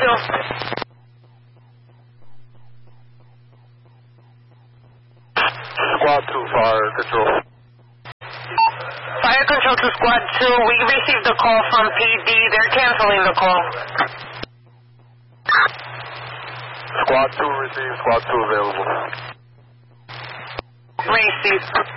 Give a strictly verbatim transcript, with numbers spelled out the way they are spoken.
two. Squad two, fire control. Fire control to squad two. We received a call from P D. They're canceling the call. Squad two received, squad two available. Received.